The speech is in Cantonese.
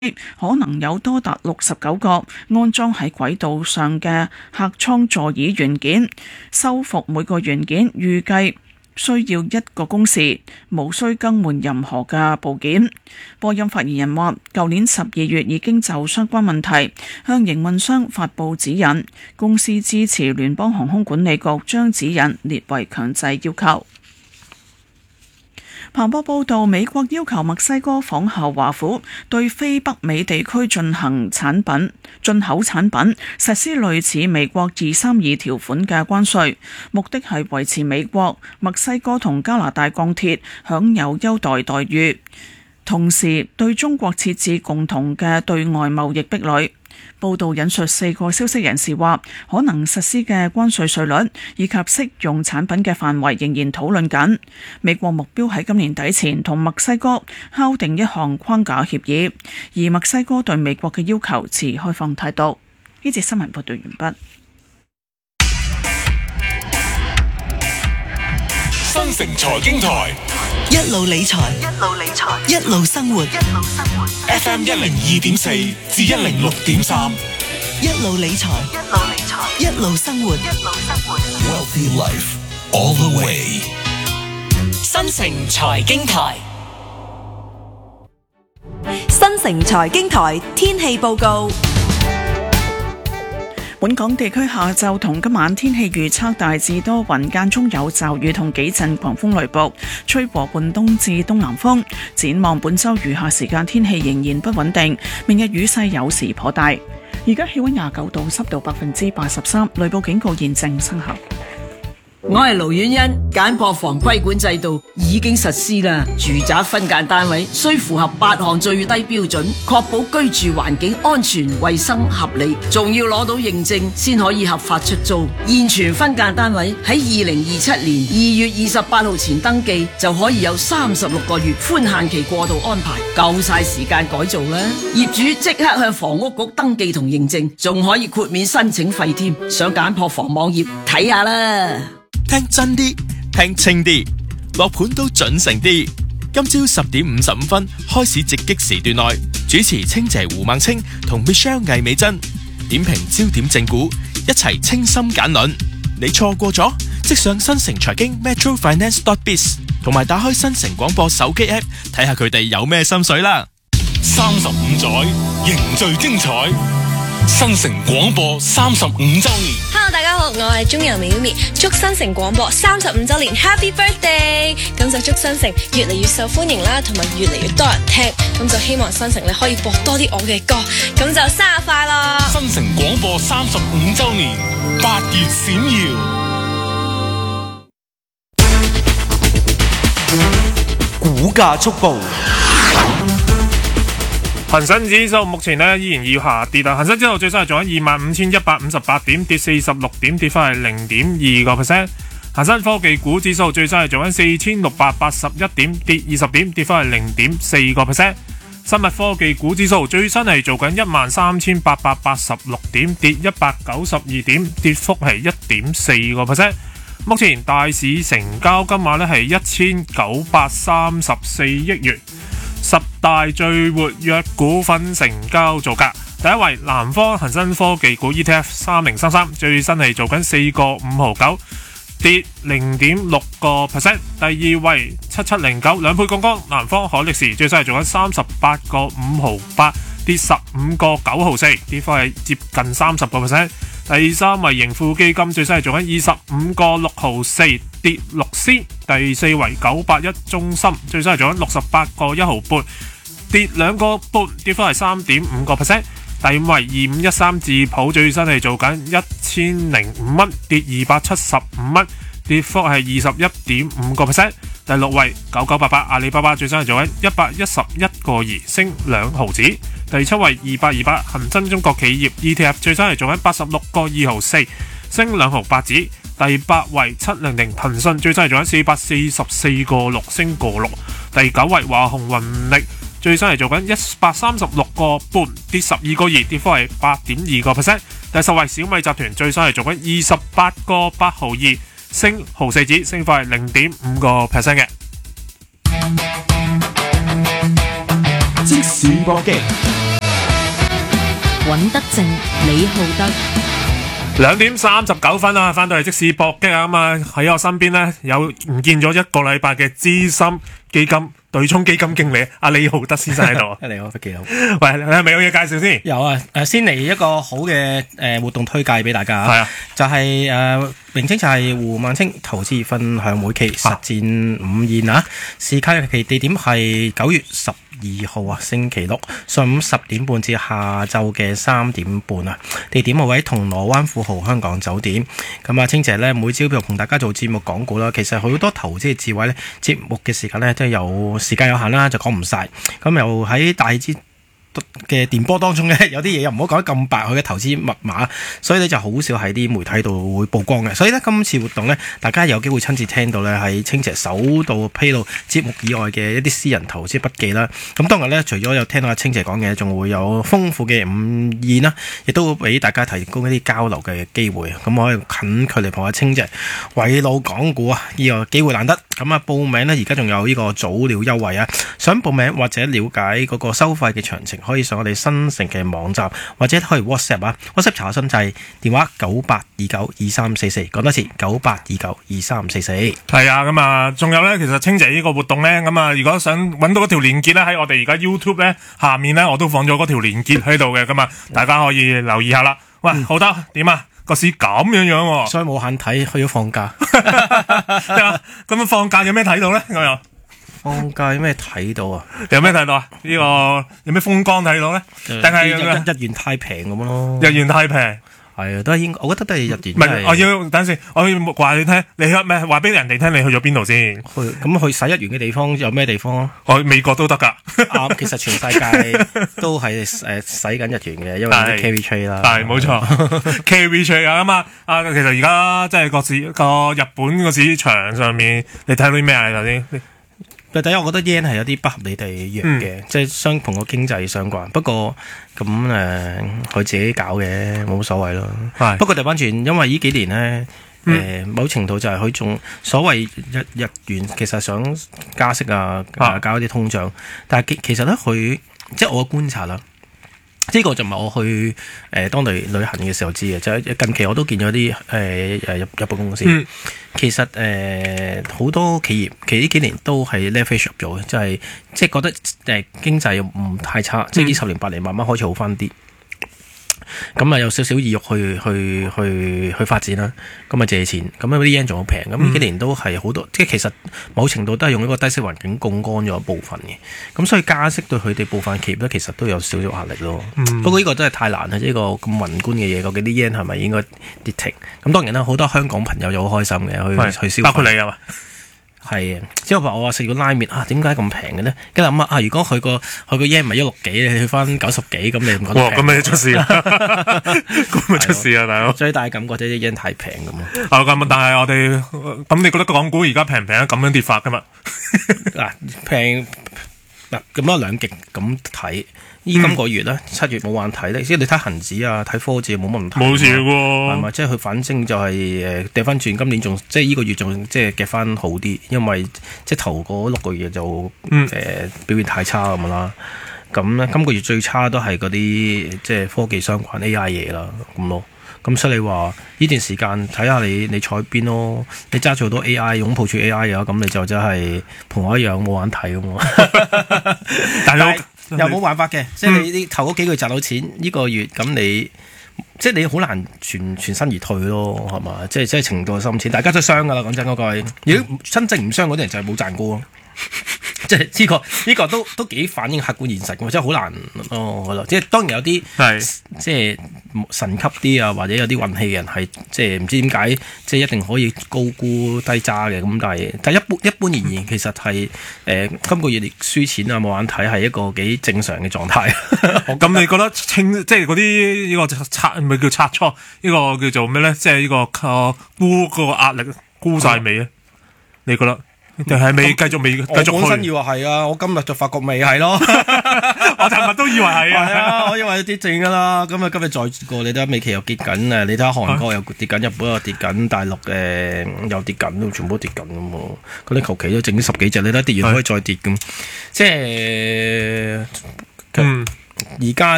可能有多達69個安裝喺軌道上嘅客艙座椅元件，修復每個元件預計需要1個工時，無需更換任何嘅部件。波音發言人話，舊年12月已經就相關問題向營運商發布指引，公司支持聯邦航空管理局將指引列為強制要求。彭博報道，美國要求墨西哥仿效華府對非北美地區進口產品實施類似美國232條款嘅關稅，目的係維持美國、墨西哥同加拿大鋼鐵享有優待待遇，同時對中國設置共同嘅對外貿易壁壘。報道引述4個消息人士話，可能實施嘅關稅稅率以及適用產品嘅範圍仍然討論緊。美國目標喺今年底前同墨西哥敲定一項框架協議，而墨西哥對美國嘅要求持開放態度。呢節新聞報道完畢。 新城財經台一路理財，一路生活。 FM 102.4至106.3， 一路理財，一路生活。 Wealthy Life all the way。 新城財經台，新城財經台天氣報告。 本港地區下晝同今晚天氣預測大致多雲，間中有驟雨同幾陣狂風雷暴，吹和緩東至東南風。展望本週餘下時間天氣仍然不穩定，明日雨勢有時頗大。而家氣溫29度，濕度83%，雷暴警告現正生效。 我係盧婉欣，簡樸房規管制度已經實施啦。住宅分間單位需符合8項最低標準，確保居住環境安全、衛生、合理，仲要攞到認證先可以合法出租。現存分間單位喺2027年2月28號前登記，就可以有36個月寬限期過渡安排，夠晒時間改造啦。業主即刻向房屋局登記同認證，仲可以豁免申請費添。上簡樸房網頁睇下啦。 聽真啲，聽清啲，落盤都準成啲。今朝10點55分開始直擊時段內，主持清姐胡孟青同 Michelle 魏美珍點評焦點正股，一齊清心簡論。你錯過咗，即上新城財經 metrofinance.biz 同埋打開新城廣播手機 app 睇下佢哋有咩心水啦。 35載凝聚精彩，新城廣播35週年。 Hello， 大家好，我係中油美咪，祝新城廣播35週年 Happy Birthday！ 咁就祝新城越嚟越受歡迎啦，同埋越嚟越多人聽。咁就希望新城你可以播多啲我嘅歌，咁就生日快樂！ 新城廣播35週年，8月閃耀。 股價速報。 恒生指數目前呢依然要下跌啊！恒生指數最新係做緊25,158點，跌46點，跌翻係0.2%。恒生科技股指數最新係做緊4,681點，跌20點，跌翻係0.4%。生物科技股指數最新係做緊13,886點，跌192點，跌幅係1.4%。目前大市成交金額呢係1,934億元。10大最活躍股份成交造價，第一位南方恒生科技股 ETF 3033，最新係做緊4個5毫9，跌0.6%。第二位7709，兩倍槓桿南方海力士，最新係做緊38個5毫8，跌15個9毫4，跌幅係接近30%。第三位盈富基金，最新係做緊25個6毫4，跌6仙。第四位981中心，最新係做緊68個1毫半，跌2個半，跌幅係3.5%。第五位2513智普，最新係做緊1005蚊，跌275蚊，跌幅係21.5%。第六位9988阿里巴巴，最新係做緊111個2，升2毫子。第七位2828恒生中國企業 ETF， 最新係做緊86個2毫4，升2毫8子。第八位700騰訊，最新係做緊444個6，升個6。第九位華虹雲力，最新係做緊136個半，跌12個2，跌幅係8.2%。第十位小米集團，最新係做緊28個8毫2，升毫4子，升幅係0.5%嘅。 即時搏擊。 尹德正、李浩德。 2:39啊，翻到嚟即時搏擊啊，咁啊喺我身邊呢，有唔見咗一個禮拜嘅資深基金對沖基金經理阿李浩德先生喺度。 你好，幾好。 喂，你係咪有嘢介紹先？ 有啊，先嚟一個好嘅活動推介俾大家。係啊，就係名稱就係胡孟青投資分享會期實戰午宴啊！時間期地點係9月12號啊，星期六上午10點半至下晝嘅3點半啊。地點位喺銅鑼灣富豪香港酒店。咁啊，青姐呢，每朝同大家做節目講稿啦。其實好多投資嘅智慧呢，節目嘅時間呢，都有時間有限啦，就講唔晒。咁又喺大支嘅電波當中呢，有啲嘢又唔好講得咁白，佢嘅投資密碼，所以呢就好少喺啲媒體度會曝光嘅。所以呢，今次活動呢，大家有機會親自聽到呢，喺青姐首度披露節目以外嘅一啲私人投資筆記啦。咁當日呢，除咗有聽到阿青姐講嘅，仲會有豐富嘅午宴啦，亦都會俾大家提供一啲交流嘅機會。咁可以近距離同阿青姐圍爐講股啊，呢個機會難得。咁啊，報名呢，而家仲有呢個早鳥優惠啊！想報名或者了解嗰個收費嘅詳情，可以上我哋新城嘅網站，或者可以 WhatsApp 啊。WhatsApp 查詢就係電話98292344，講多次98292344。 係啊，咁啊，仲有呢，其實青姐呢個活動呢，咁啊，如果想揾到嗰條連結呢，喺我哋而家 YouTube 呢下面呢，我都放咗嗰條連結喺度嘅，咁啊，大家可以留意下啦。喂，好得點啊？個市咁樣喎， 所以冇限睇，去咗放假。 咁放假有咩睇到咧？我又放假有咩睇到啊？ 有咩睇到啊？呢個有咩風光睇到咧？定係日元太平咁咯？ 日元太平。 係啊，都係應該，我覺得都係日元。 唔係，我要等陣先，我要話你聽，你去咩？話俾人哋聽，你去咗邊度先？ 去使日元嘅地方有咩地方啊？ 我美國都得㗎。 其實全世界都係使緊日元嘅，因為啲 carry trade 啦。 係冇錯，carry trade 啊嘛。其實而家即係個日本個市場上面，你睇到啲咩啊？頭先。 第一，我覺得 yen 係有啲不合理地弱嘅，即係相同個經濟相關。不過咁佢自己搞嘅冇乜所謂咯。不過調翻轉，因為呢幾年呢，某程度就係佢仲所謂日元其實想加息啊，搞一啲通脹，但係其實咧佢即係我嘅觀察啦。呢個就唔係我去當地旅行嘅時候知嘅，就係近期我都見咗啲日本公司。其實好多企業其實呢幾年都係 leverage up 咗嘅，即係覺得經濟唔太差，即係呢10年8年慢慢開始好翻啲。咁啊有少少意欲去發展啦，咁啊借錢，咁啊啲 yen 仲好平，咁呢幾年都係好多，即係其實某程度都係用一個低息環境槓桿咗一部分嘅，咁所以加息對佢哋部分企業咧，其實都有少少壓力咯。不過呢個真係太難啦，呢個咁宏觀嘅嘢，究竟啲 yen 係咪應該跌停？咁當然啦，好多香港朋友就好開心嘅去消費， 包括你啊嘛。 係啊，即係我話食個拉麵啊，點解咁平嘅咧？跟住諗啊，如果佢個 yen 唔係160幾，你去翻90幾，咁你唔覺得平？ 咁咪出事啦！咁咪出事啊，大佬！ 最大感覺即係啲 yen 太平咁咯。 咁但係我哋咁，你覺得港股而家平唔平啊？咁樣跌法噶嘛？ 平咁多兩極咁睇。今個月咧7月冇玩睇咧，即係你睇恒指啊，睇科指冇乜問題。冇事喎，係咪？即係佢反正就係掉翻轉，今年仲即係呢個月仲即係夾翻好啲，因為即係頭嗰6個月就表現太差咁啦。咁咧今個月最差都係嗰啲即係科技相關 AI 嘢啦咁咯。咁所以你話呢段時間睇下你坐喺邊咯，你揸住好多 AI 擁抱住 AI 嘅話，咁你就真係同我一樣冇玩睇咁喎。但係又冇辦法嘅，即係你頭嗰幾個月賺到錢，呢個月咁你即係你好難全身而退咯，係嘛？即係程度深淺，大家都傷噶啦。講真嗰句，如果真正唔傷嗰啲人就係冇賺過咯。即係呢個都幾反映客觀現實嘅，即係好難咯。即係當然有啲即係神級啲啊，或者有啲運氣嘅人係即係唔知點解，即係一定可以高估低揸嘅咁。但係一般而言，其實係今個月輸錢啊冇眼睇係一個幾正常嘅狀態。 咁你覺得即係嗰啲呢個拆唔係叫拆倉，呢個叫做咩咧？即係呢個沽個壓力沽晒未咧？你覺得？定係未繼續我本身以為係啊，我今日就發覺未係咯。 我尋日都以為係啊， 我以為跌正噶啦。今日再過，你睇下美期又跌緊啊，你睇下韓國又跌緊，日本又跌緊，大陸又跌緊，全部都跌緊咁喎。咁你求其都整10幾隻，你睇跌完可以再跌咁，即係而家。